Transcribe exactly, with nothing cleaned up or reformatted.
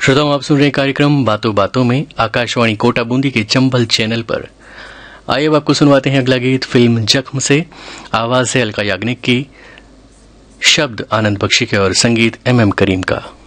श्रोताओं, आप सुन रहे कार्यक्रम बातों बातों में आकाशवाणी कोटा बूंदी के चंबल चैनल पर। आइए अब आपको सुनवाते हैं अगला गीत फिल्म जख्म से। आवाज है अलका याग्निक की, शब्द आनंद बख्शी के और संगीत एम एम करीम का।